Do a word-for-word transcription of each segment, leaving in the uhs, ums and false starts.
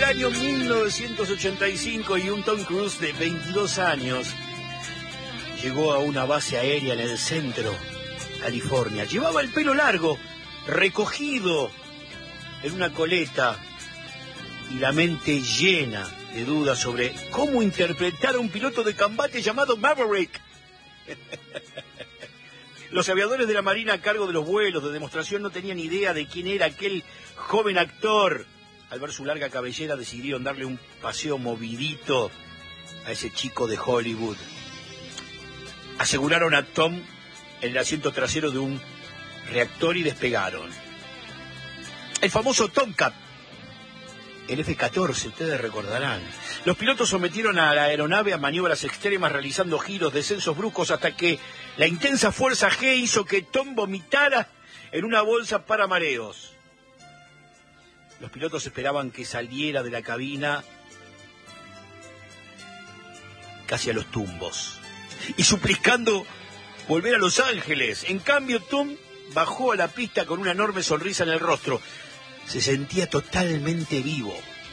año mil novecientos ochenta y cinco y un Tom Cruise de veintidós años llegó a una base aérea en el centro, California. Llevaba el pelo largo, recogido en una coleta y la mente llena de dudas sobre cómo interpretar a un piloto de combate llamado Maverick. Los aviadores de la Marina a cargo de los vuelos de demostración no tenían idea de quién era aquel joven actor. Al ver su larga cabellera decidieron darle un paseo movidito a ese chico de Hollywood. Aseguraron a Tom en el asiento trasero de un reactor y despegaron. El famoso Tomcat, el F catorce, ustedes recordarán. Los pilotos sometieron a la aeronave a maniobras extremas, realizando giros, descensos bruscos, hasta que la intensa fuerza G hizo que Tom vomitara en una bolsa para mareos. Los pilotos esperaban que saliera de la cabina casi a los tumbos y suplicando volver a Los Ángeles. En cambio, Tom bajó a la pista con una enorme sonrisa en el rostro. Se sentía totalmente vivo.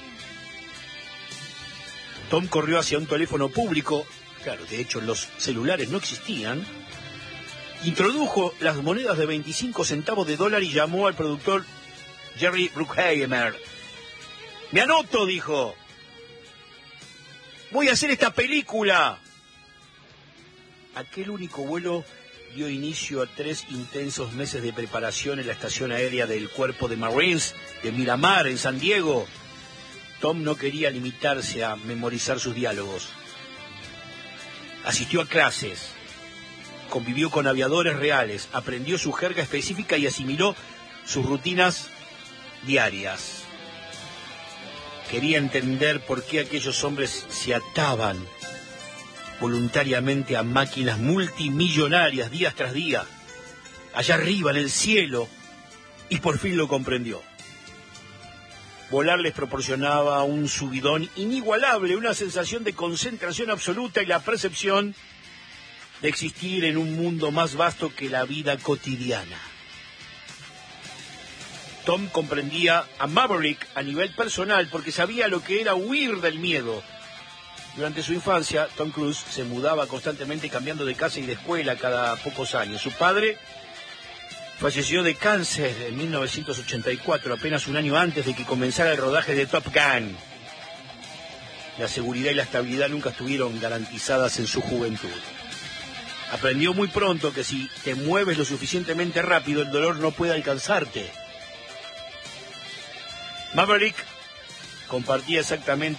Tom corrió hacia un teléfono público. Claro, de hecho, los celulares no existían. Introdujo las monedas de veinticinco centavos de dólar y llamó al productor Jerry Bruckheimer. «Me anoto», dijo. «Voy a hacer esta película». Aquel único vuelo dio inicio a tres intensos meses de preparación en la estación aérea del Cuerpo de Marines de Miramar, en San Diego. Tom no quería limitarse a memorizar sus diálogos. Asistió a clases, convivió con aviadores reales, aprendió su jerga específica y asimiló sus rutinas diarias. Quería entender por qué aquellos hombres se ataban voluntariamente a máquinas multimillonarias día tras día, allá arriba en el cielo, y por fin lo comprendió. Volar les proporcionaba un subidón inigualable, una sensación de concentración absoluta y la percepción de existir en un mundo más vasto que la vida cotidiana. Tom comprendía a Maverick a nivel personal porque sabía lo que era huir del miedo. Durante su infancia, Tom Cruise se mudaba constantemente cambiando de casa y de escuela cada pocos años. Su padre falleció de cáncer en mil novecientos ochenta y cuatro, apenas un año antes de que comenzara el rodaje de Top Gun. La seguridad y la estabilidad nunca estuvieron garantizadas en su juventud. Aprendió muy pronto que si te mueves lo suficientemente rápido, el dolor no puede alcanzarte. Maverick compartía exactamente